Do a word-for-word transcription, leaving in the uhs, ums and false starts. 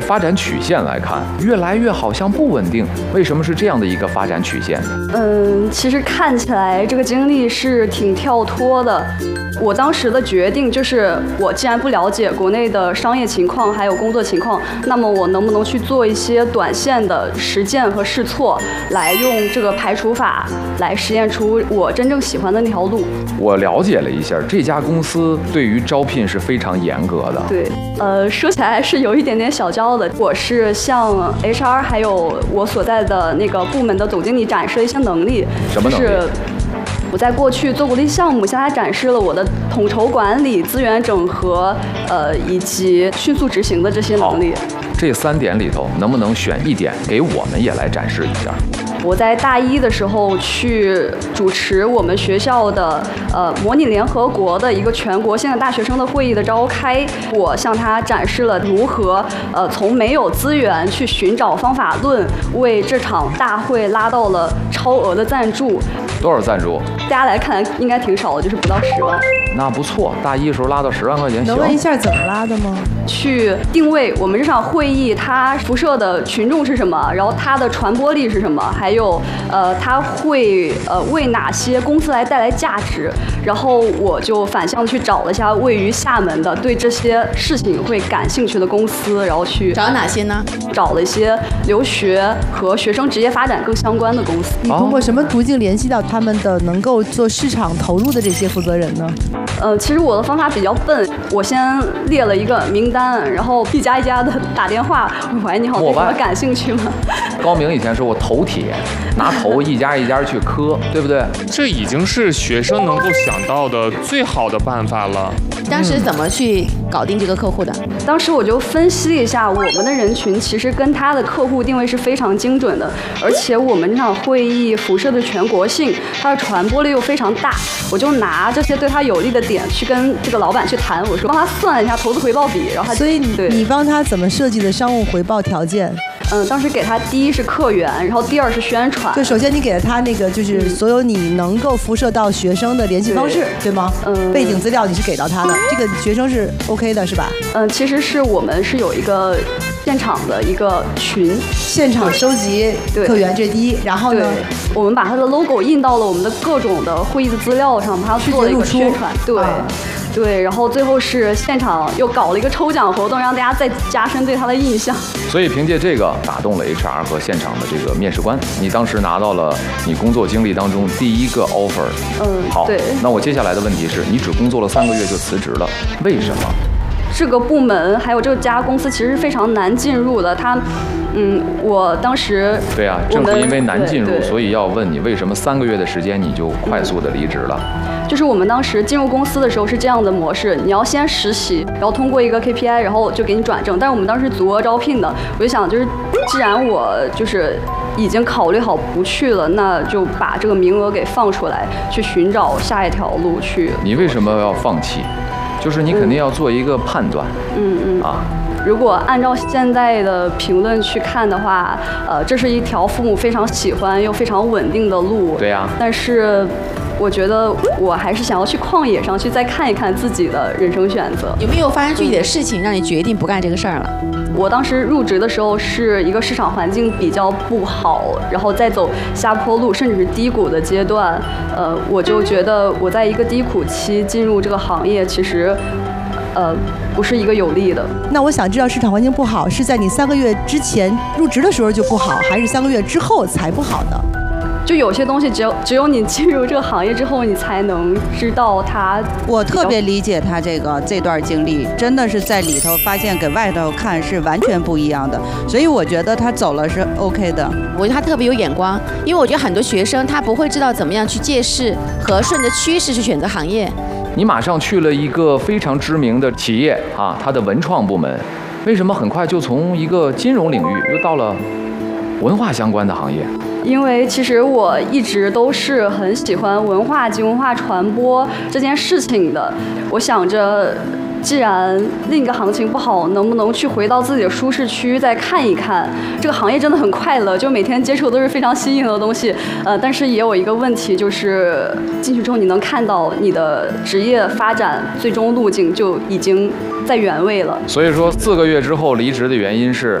发展曲线来看，越来越好像不稳定，为什么是这样的一个发展曲线？ 嗯，其实看起来这个经历是挺跳脱的。我当时的决定就是，我既然不了解国内的商业情况还有工作情况，那么我能不能去做一些短线的实践和试错，来用这个排除法来实验出我真正喜欢的那条路。 我了解了一下，这家公司对于招聘是非常严格的。 对，呃，说起来是有一点点小骄傲的。我是向 H R 还有我所在的那个部门的总经理展示了一些能力， 什么能力？ 就是我在过去做过的项目，向他展示了我的统筹管理、资源整合，呃，以及迅速执行的这些能力。 这三点里头，能不能选一点给我们也来展示一下？ 我在大一的时候去主持我们学校的呃模拟联合国的一个全国性的大学生的会议的召开，我向他展示了如何呃从没有资源去寻找方法论，为这场大会拉到了超额的赞助。 多少赞助？ 大家来看应该挺少的，就是不到十万。 那不错，大一的时候拉到十万块钱。 能问一下怎么拉的吗？ 去定位我们这场会议它辐射的群众是什么，然后它的传播力是什么，还有呃它会呃为哪些公司来带来价值，然后我就反向去找了一下位于厦门的对这些事情会感兴趣的公司，然后去找哪些呢？ 找了一些留学和学生职业发展更相关的公司。 你通过什么途径联系到他们的能够做市场投入的这些负责人呢？ 呃，其实我的方法比较笨，我先列了一个名单，然后一家一家的打电话，喂，你好，对什么感兴趣吗？ 高明以前说过头铁，拿头一家一家去磕，对不对？ 这已经是学生能够想到的最好的办法了。 当时怎么去搞定这个客户的？ 当时我就分析了一下，我们的人群其实跟他的客户定位是非常精准的，而且我们这场会议辐射的全国性，它的传播力又非常大。我就拿这些对他有利的点去跟这个老板去谈，我说帮他算了一下投资回报比，然后他所以你你帮他怎么设计的商务回报条件？ 嗯，当时给他第一是客源，然后第二是宣传。 就首先你给了他那个就是所有你能够辐射到学生的联系方式，对, 对吗？嗯，背景资料你是给到他的，这个学生是 OK 的，是吧？ 嗯，其实是我们是有一个现场的一个群， 现场收集客源，这是第一。然后呢， 我们把他的 logo 印到了我们的各种的会议的资料上，他做了一个宣传，对。啊对，然后最后是现场又搞了一个抽奖活动，让大家再加深对他的印象。 所以凭借这个打动了 H R 和现场的这个面试官，你当时拿到了你工作经历当中第一个 offer。 嗯， 好， 对。 那我接下来的问题是，你只工作了三个月就辞职了，为什么？ 这个部门还有这家公司其实是非常难进入的，它。嗯，我当时对啊，正是因为难进入，所以要问你为什么三个月的时间你就快速的离职了？ 就是我们当时进入公司的时候是这样的模式，你要先实习，然后通过一个 K P I， 然后就给你转正。但是我们当时足额招聘的，我就想就是，既然我就是已经考虑好不去了，那就把这个名额给放出来，去寻找下一条路去。 你为什么要放弃？就是你肯定要做一个判断。 嗯嗯啊。如果按照现在的评论去看的话，呃，这是一条父母非常喜欢又非常稳定的路。 对呀。 但是，我觉得我还是想要去旷野上去再看一看自己的人生选择。 有没有发生具体的事情让你决定不干这个事儿了？ 我当时入职的时候是一个市场环境比较不好，然后再走下坡路，甚至是低谷的阶段。呃，我就觉得我在一个低谷期进入这个行业，其实。呃，不是一个有利的。 那我想知道市场环境不好是在你三个月之前入职的时候就不好，还是三个月之后才不好呢？ 就有些东西只有只有你进入这个行业之后，你才能知道它。 我特别理解他这个这段经历，真的是在里头发现给外头看是完全不一样的，所以我觉得他走了是 OK 的。 我觉得他特别有眼光，因为我觉得很多学生他不会知道怎么样去借势和顺着趋势去选择行业。 你马上去了一个非常知名的企业啊，它的文创部门，为什么很快就从一个金融领域又到了文化相关的行业？ 因为其实我一直都是很喜欢文化及文化传播这件事情的。我想着，既然另一个行情不好，能不能去回到自己的舒适区再看一看？这个行业真的很快乐，就每天接触都是非常新颖的东西。呃，但是也有一个问题，就是进去之后你能看到你的职业发展最终路径就已经在原位了。 所以说四个月之后离职的原因是